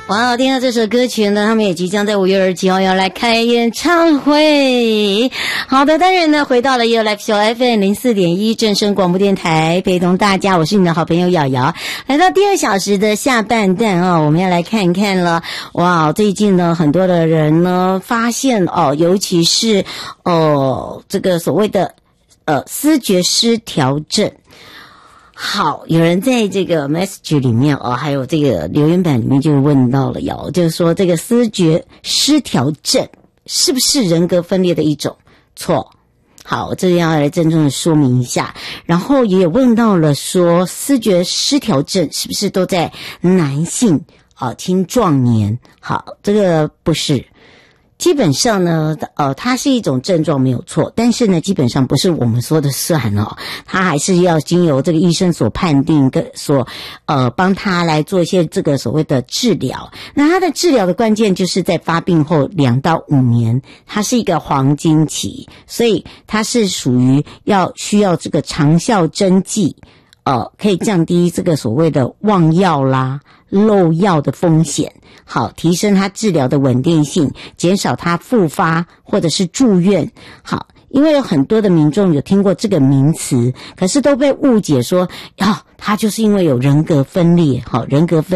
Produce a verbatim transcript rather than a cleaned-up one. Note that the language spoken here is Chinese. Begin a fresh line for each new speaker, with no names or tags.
哇，听到这首歌曲呢，他们也即将在五月二十七号要来开演唱会。好的，当然呢，回到了 You Live Show F M 零四点一正声广播电台，陪同大家，我是你的好朋友瑶瑶。来到第二小时的下半段啊、哦，我们要来看看了。哇，最近呢，很多的人呢发现哦，尤其是哦这个所谓的呃思觉失调症。好，有人在这个 message 里面哦，还有这个留言板里面就问到了哟，就是说这个思觉失调症是不是人格分裂的一种？错。好，这个要来郑重的说明一下。然后也有问到了说，思觉失调症是不是都在男性啊、青壮年？好，这个不是。基本上呢，呃，它是一种症状没有错，但是呢，基本上不是我们说的算哦，它还是要经由这个医生所判定跟所呃帮他来做一些这个所谓的治疗。那它的治疗的关键就是在发病后两到五年，它是一个黄金期，所以它是属于要需要这个长效针剂，呃，可以降低这个所谓的忘药啦、漏药的风险。好，提升它治疗的稳定性，减少它复发或者是住院。好，因为有很多的民众有听过这个名词，可是都被误解说，哦，他就是因为有人格分裂，好，人格分